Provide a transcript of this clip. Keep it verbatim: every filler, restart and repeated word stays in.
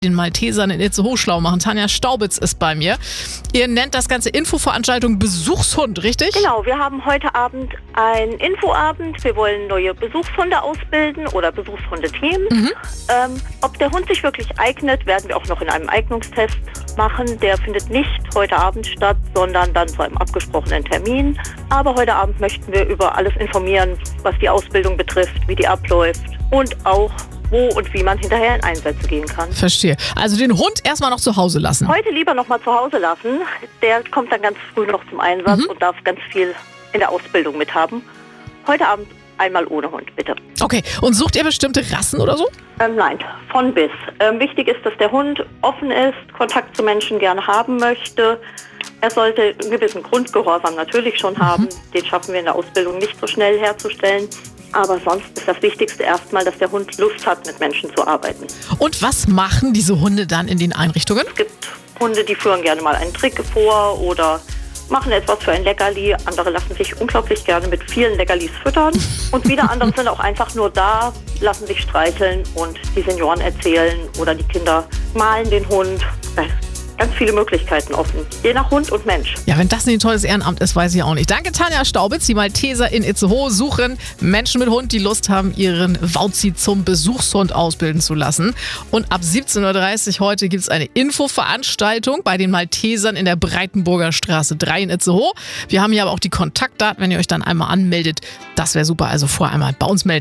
den Maltesern in Itzehoe schlau machen. Tanja Staubitz ist bei mir. Ihr nennt das ganze Infoveranstaltung Besuchshund, richtig? Genau, wir haben heute Abend einen Infoabend. Wir wollen neue Besuchshunde ausbilden oder Besuchshundeteam. Mhm. Ähm, ob der Hund sich wirklich eignet, werden wir auch noch in einem Eignungstest machen. Der findet nicht heute Abend statt, sondern dann zu einem abgesprochenen Termin. Aber heute Abend möchten wir über alles informieren, was die Ausbildung betrifft, wie die abläuft und auch wo und wie man hinterher in Einsätze gehen kann. Verstehe. Also den Hund erstmal noch zu Hause lassen. Heute lieber noch mal zu Hause lassen. Der kommt dann ganz früh noch zum Einsatz mhm. und darf ganz viel in der Ausbildung mithaben. Heute Abend einmal ohne Hund, bitte. Okay. Und sucht ihr bestimmte Rassen oder so? Ähm, nein, von bis. Ähm, wichtig ist, dass der Hund offen ist, Kontakt zu Menschen gerne haben möchte. Er sollte einen gewissen Grundgehorsam natürlich schon haben. Mhm. Den schaffen wir in der Ausbildung nicht so schnell herzustellen. Aber sonst ist das Wichtigste erstmal, dass der Hund Lust hat, mit Menschen zu arbeiten. Und was machen diese Hunde dann in den Einrichtungen? Es gibt Hunde, die führen gerne mal einen Trick vor oder machen etwas für ein Leckerli. Andere lassen sich unglaublich gerne mit vielen Leckerlis füttern. Und wieder andere sind auch einfach nur da, lassen sich streicheln und die Senioren erzählen oder die Kinder malen den Hund. Ganz viele Möglichkeiten offen, je nach Hund und Mensch. Ja, wenn das nicht ein tolles Ehrenamt ist, weiß ich auch nicht. Danke, Tanja Staubitz. Die Malteser in Itzehoe suchen Menschen mit Hund, die Lust haben, ihren Wauzi zum Besuchshund ausbilden zu lassen. Und ab siebzehn Uhr dreißig heute gibt es eine Infoveranstaltung bei den Maltesern in der Breitenburger Straße drei in Itzehoe. Wir haben hier aber auch die Kontaktdaten, wenn ihr euch dann einmal anmeldet. Das wäre super. Also vorher einmal bei uns melden.